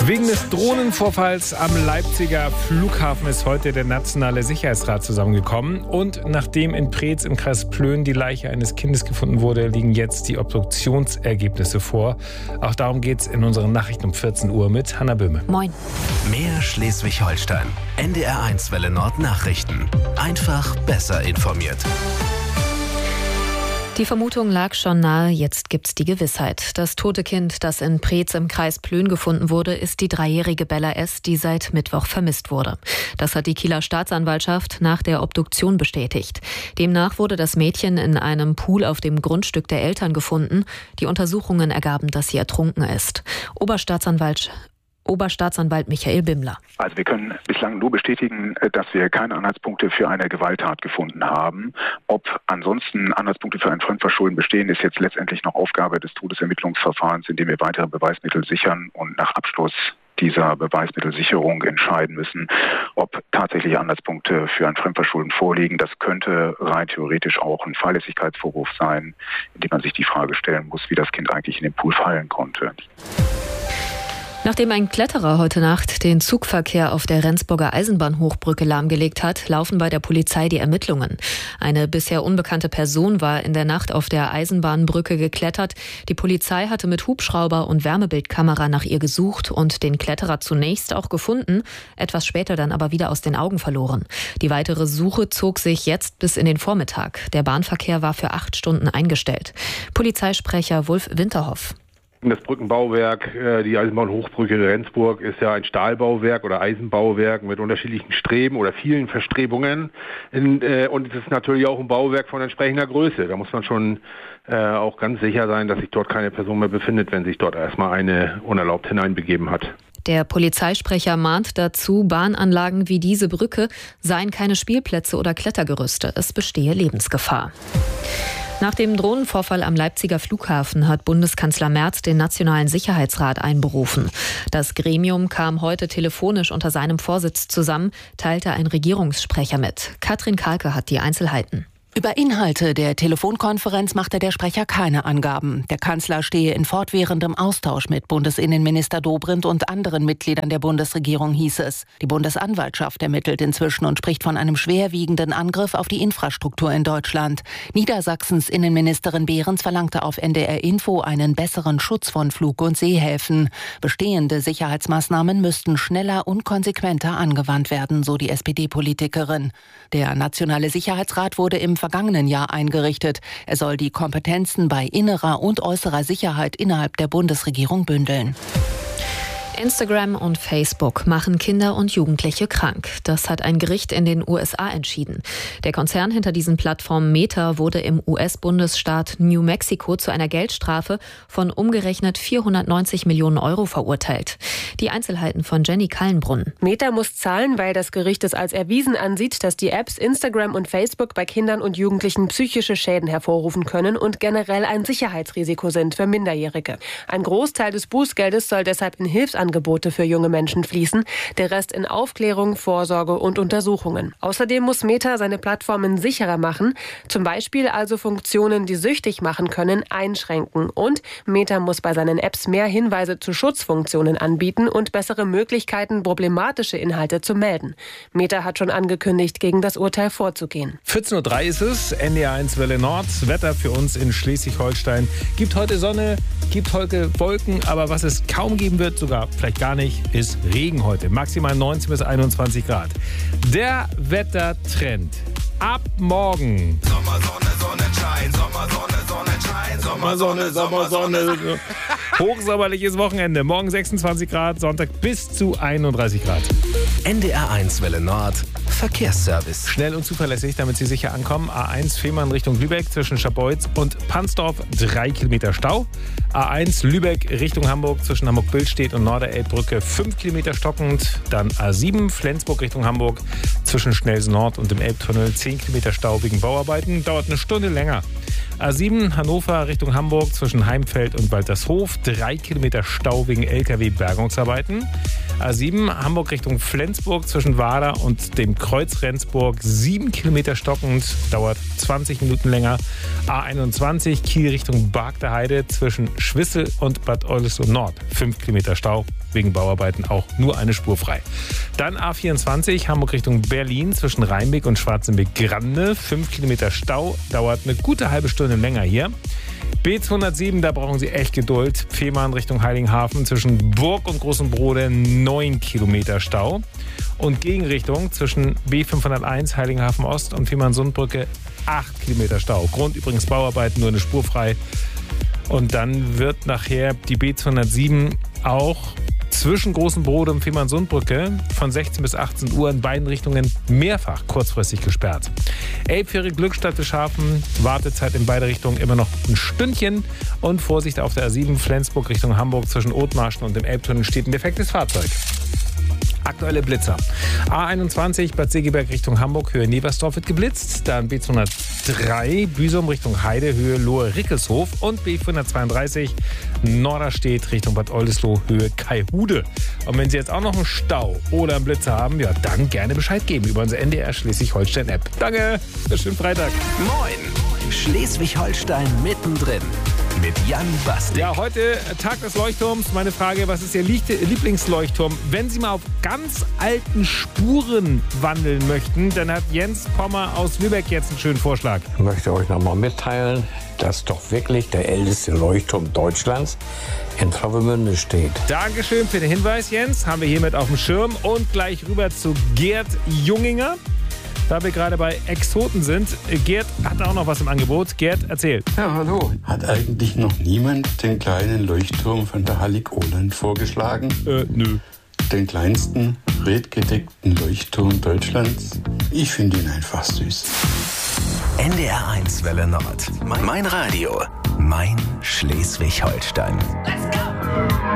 Wegen des Drohnenvorfalls am Leipziger Flughafen ist heute der Nationale Sicherheitsrat zusammengekommen. Und nachdem in Preetz im Kreis Plön die Leiche eines Kindes gefunden wurde, liegen jetzt die Obduktionsergebnisse vor. Auch darum geht es in unseren Nachrichten um 14 Uhr mit Hanna Böhme. Moin. Mehr Schleswig-Holstein. NDR1 Welle Nord Nachrichten. Einfach besser informiert. Die Vermutung lag schon nahe, jetzt gibt's die Gewissheit. Das tote Kind, das in Preetz im Kreis Plön gefunden wurde, ist die 3-jährige Bella S., die seit Mittwoch vermisst wurde. Das hat die Kieler Staatsanwaltschaft nach der Obduktion bestätigt. Demnach wurde das Mädchen in einem Pool auf dem Grundstück der Eltern gefunden. Die Untersuchungen ergaben, dass sie ertrunken ist. Oberstaatsanwalt Michael Bimmler. Also wir können bislang nur bestätigen, dass wir keine Anhaltspunkte für eine Gewalttat gefunden haben. Ob ansonsten Anhaltspunkte für ein Fremdverschulden bestehen, ist jetzt letztendlich noch Aufgabe des Todesermittlungsverfahrens, indem wir weitere Beweismittel sichern und nach Abschluss dieser Beweismittelsicherung entscheiden müssen, ob tatsächlich Anhaltspunkte für ein Fremdverschulden vorliegen. Das könnte rein theoretisch auch ein Fahrlässigkeitsvorwurf sein, indem man sich die Frage stellen muss, wie das Kind eigentlich in den Pool fallen konnte. Nachdem ein Kletterer heute Nacht den Zugverkehr auf der Rendsburger Eisenbahnhochbrücke lahmgelegt hat, laufen bei der Polizei die Ermittlungen. Eine bisher unbekannte Person war in der Nacht auf der Eisenbahnbrücke geklettert. Die Polizei hatte mit Hubschrauber und Wärmebildkamera nach ihr gesucht und den Kletterer zunächst auch gefunden, etwas später dann aber wieder aus den Augen verloren. Die weitere Suche zog sich jetzt bis in den Vormittag. Der Bahnverkehr war für 8 Stunden eingestellt. Polizeisprecher Wulf Winterhoff. Das Brückenbauwerk, die Eisenbahnhochbrücke Rendsburg, ist ja ein Stahlbauwerk oder Eisenbauwerk mit unterschiedlichen Streben oder vielen Verstrebungen. Und es ist natürlich auch ein Bauwerk von entsprechender Größe. Da muss man schon auch ganz sicher sein, dass sich dort keine Person mehr befindet, wenn sich dort erstmal eine unerlaubt hineinbegeben hat. Der Polizeisprecher mahnt dazu, Bahnanlagen wie diese Brücke seien keine Spielplätze oder Klettergerüste. Es bestehe Lebensgefahr. Nach dem Drohnenvorfall am Leipziger Flughafen hat Bundeskanzler Merz den Nationalen Sicherheitsrat einberufen. Das Gremium kam heute telefonisch unter seinem Vorsitz zusammen, teilte ein Regierungssprecher mit. Katrin Kahlke hat die Einzelheiten. Über Inhalte der Telefonkonferenz machte der Sprecher keine Angaben. Der Kanzler stehe in fortwährendem Austausch mit Bundesinnenminister Dobrindt und anderen Mitgliedern der Bundesregierung, hieß es. Die Bundesanwaltschaft ermittelt inzwischen und spricht von einem schwerwiegenden Angriff auf die Infrastruktur in Deutschland. Niedersachsens Innenministerin Behrens verlangte auf NDR Info einen besseren Schutz von Flug- und Seehäfen. Bestehende Sicherheitsmaßnahmen müssten schneller und konsequenter angewandt werden, so die SPD-Politikerin. Der Nationale Sicherheitsrat wurde im vergangenen Jahr eingerichtet. Er soll die Kompetenzen bei innerer und äußerer Sicherheit innerhalb der Bundesregierung bündeln. Instagram und Facebook machen Kinder und Jugendliche krank. Das hat ein Gericht in den USA entschieden. Der Konzern hinter diesen Plattformen Meta wurde im US-Bundesstaat New Mexico zu einer Geldstrafe von umgerechnet 490 Millionen Euro verurteilt. Die Einzelheiten von Jenny Kallenbrunn. Meta muss zahlen, weil das Gericht es als erwiesen ansieht, dass die Apps Instagram und Facebook bei Kindern und Jugendlichen psychische Schäden hervorrufen können und generell ein Sicherheitsrisiko sind für Minderjährige. Ein Großteil des Bußgeldes soll deshalb in Hilfsangebote für junge Menschen fließen, der Rest in Aufklärung, Vorsorge und Untersuchungen. Außerdem muss Meta seine Plattformen sicherer machen, zum Beispiel also Funktionen, die süchtig machen können, einschränken. Und Meta muss bei seinen Apps mehr Hinweise zu Schutzfunktionen anbieten und bessere Möglichkeiten, problematische Inhalte zu melden. Meta hat schon angekündigt, gegen das Urteil vorzugehen. 14.03 Uhr ist es, NDR1 Welle Nord. Wetter für uns in Schleswig-Holstein. Gibt heute Sonne, gibt heute Wolken, aber was es kaum geben wird, sogar vielleicht gar nicht, ist Regen heute. Maximal 19 bis 21 Grad. Der Wettertrend. Ab morgen. Sommersonne, Sonnenschein, Sommersonne, Sonnenschein, Sommersonne, Sommersonne. Hochsommerliches Wochenende. Morgen 26 Grad, Sonntag bis zu 31 Grad. NDR1 Welle Nord. Verkehrsservice. Schnell und zuverlässig, damit Sie sicher ankommen. A1 Fehmarn Richtung Lübeck zwischen Scharbeutz und Pansdorf 3 Kilometer Stau. A1 Lübeck Richtung Hamburg zwischen Hamburg-Billstedt und Norderelbbrücke 5 Kilometer stockend. Dann A7 Flensburg Richtung Hamburg zwischen Schnelsen Nord und dem Elbtunnel 10 Kilometer Stau wegen Bauarbeiten. Dauert eine Stunde länger. A7 Hannover Richtung Hamburg zwischen Heimfeld und Waltershof 3 Kilometer Stau wegen LKW-Bergungsarbeiten. A7 Hamburg Richtung Flensburg zwischen Wader und dem Kreuz Rendsburg 7 Kilometer stockend, dauert 20 Minuten länger. A21 Kiel Richtung Barg der Heide zwischen Schwissel und Bad Oldesloe Nord 5 Kilometer Stau, wegen Bauarbeiten auch nur eine Spur frei. Dann A24 Hamburg Richtung Berlin zwischen Rheinbeck und Schwarzenbeck-Grande 5 Kilometer Stau, dauert eine gute halbe Stunde länger hier. B207, da brauchen Sie echt Geduld. Fehmarn Richtung Heiligenhafen zwischen Burg und Großem Brode 9 Kilometer Stau. Und Gegenrichtung zwischen B501 Heiligenhafen Ost und Fehmarn-Sundbrücke 8 Kilometer Stau. Grund übrigens Bauarbeiten, nur eine Spur frei. Und dann wird nachher die B207 auch zwischen Großem Brode und Fehmarn-Sundbrücke von 16 bis 18 Uhr in beiden Richtungen mehrfach kurzfristig gesperrt. Elbfähre Glückstadt Bischhafen, Wartezeit in beide Richtungen immer noch ein Stündchen. Und Vorsicht auf der A7 Flensburg Richtung Hamburg zwischen Othmarschen und dem Elbtunnel steht ein defektes Fahrzeug. Aktuelle Blitzer. A21 Bad Segeberg Richtung Hamburg, Höhe Neversdorf wird geblitzt. Dann B203 Büsum Richtung Heide, Höhe Lohe-Rickelshof. Und B432 Norderstedt Richtung Bad Oldesloe, Höhe Kaihude. Und wenn Sie jetzt auch noch einen Stau oder einen Blitzer haben, ja, dann gerne Bescheid geben über unsere NDR Schleswig-Holstein-App. Danke, schönen Freitag. Moin, Schleswig-Holstein mittendrin. Mit Jan Bastik. Ja, heute Tag des Leuchtturms. Meine Frage, was ist Ihr Lieblingsleuchtturm? Wenn Sie mal auf ganz alten Spuren wandeln möchten, dann hat Jens Pommer aus Lübeck jetzt einen schönen Vorschlag. Ich möchte euch noch mal mitteilen, dass doch wirklich der älteste Leuchtturm Deutschlands in Travemünde steht. Dankeschön für den Hinweis, Jens. Haben wir hiermit auf dem Schirm. Und gleich rüber zu Gerd Junginger. Da wir gerade bei Exoten sind, Gerd hat auch noch was im Angebot. Gerd, erzähl. Ja, hallo. Hat eigentlich noch niemand den kleinen Leuchtturm von der Hallig Oland vorgeschlagen? Nö. Den kleinsten, redgedeckten Leuchtturm Deutschlands? Ich finde ihn einfach süß. NDR1 Welle Nord. Mein Radio. Mein Schleswig-Holstein. Let's go!